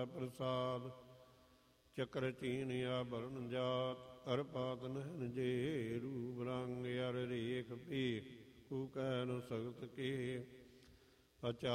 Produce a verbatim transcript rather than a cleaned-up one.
ਪ੍ਰਸਾਦ ਚੱਕਰ ਚੀਨ ਆਭਰਨ ਜਾਤ ਅਰ ਪਾਤ ਨਹਿਨ ਜੇ ਰੂਪ ਰੰਗ ਅਰ ਰੇਖ ਭੇਖ ਕੂ ਕਹਿ ਨ ਸਗਤ ਕੇ ਅਚਾ